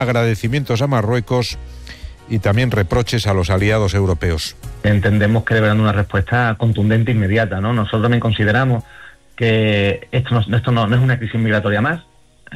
agradecimientos a Marruecos y también reproches a los aliados europeos. Entendemos que deberán una respuesta contundente e inmediata, ¿no? Nosotros también consideramos que esto no es una crisis migratoria más,